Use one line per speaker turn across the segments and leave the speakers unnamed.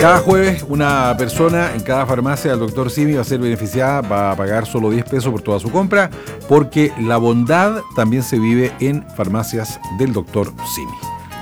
Cada jueves una persona en cada farmacia del Dr. Simi va a ser beneficiada, va a pagar solo 10 pesos por toda su compra, porque la bondad también se vive en farmacias del Dr. Simi.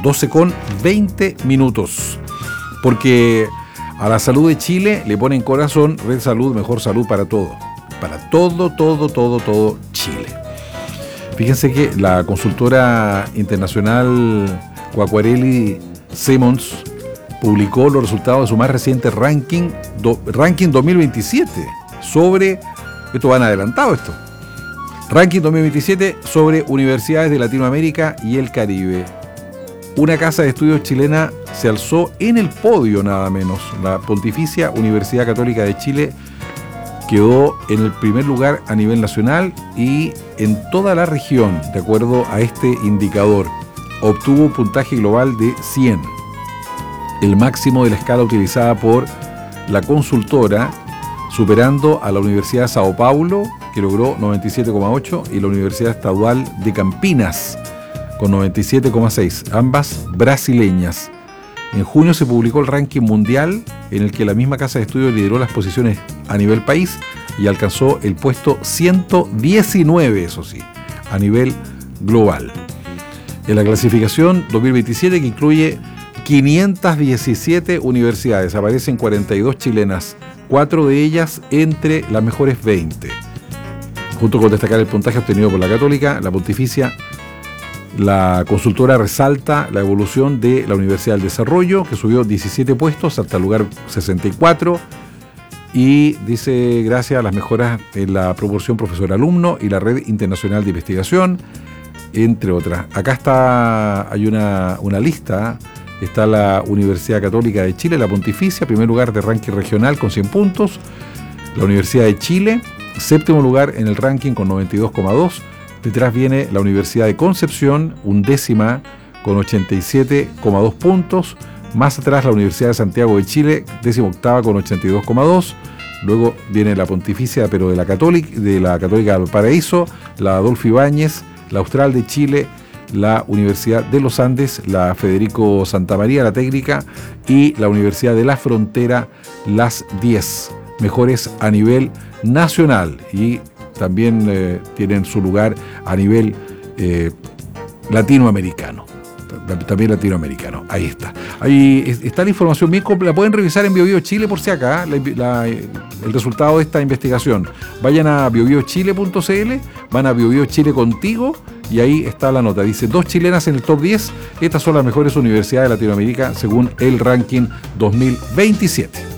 12:20. Porque a la salud de Chile le ponen corazón. Red Salud, mejor salud para todo. Para todo Chile. Fíjense que la consultora internacional Quacquarelli Symonds publicó los resultados de su más reciente ranking 2027 sobre, esto van adelantado esto, ranking 2027 sobre universidades de Latinoamérica y el Caribe. Una casa de estudios chilena se alzó en el podio nada menos. La Pontificia Universidad Católica de Chile quedó en el primer lugar a nivel nacional y en toda la región, de acuerdo a este indicador. Obtuvo un puntaje global de 100. El máximo de la escala utilizada por la consultora, superando a la Universidad de Sao Paulo, que logró 97,8, y la Universidad Estadual de Campinas, con 97,6, ambas brasileñas. En junio se publicó el ranking mundial, en el que la misma casa de estudios lideró las posiciones a nivel país y alcanzó el puesto 119, eso sí, a nivel global. En la clasificación 2027, que incluye 517 universidades, aparecen 42 chilenas, 4 de ellas entre las mejores 20. Junto con destacar el puntaje obtenido por la Católica, la Pontificia, la consultora resalta la evolución de la Universidad del Desarrollo, que subió 17 puestos hasta el lugar 64, y dice gracias a las mejoras en la proporción profesor-alumno y la red internacional de investigación, entre otras. Acá hay una lista. Está la Universidad Católica de Chile, la Pontificia, primer lugar de ranking regional con 100 puntos. La Universidad de Chile, séptimo lugar en el ranking con 92,2. Detrás viene la Universidad de Concepción, undécima con 87,2 puntos. Más atrás la Universidad de Santiago de Chile, 18ª con 82,2. Luego viene la Pontificia, pero de la Católica de Valparaíso, la Adolfo Ibáñez, la Austral de Chile, la Universidad de los Andes, la Federico Santa María, la Técnica, y la Universidad de la Frontera, las 10 mejores a nivel nacional, y también tienen su lugar a nivel latinoamericano. También latinoamericano. Ahí está. Ahí está la información bien completa. La pueden revisar en BioBio Chile por si acá, el resultado de esta investigación. Vayan a biobiochile.cl, van a BioBio Chile contigo, y ahí está la nota. Dice 2 chilenas en el top 10. Estas son las mejores universidades de Latinoamérica según el ranking 2027.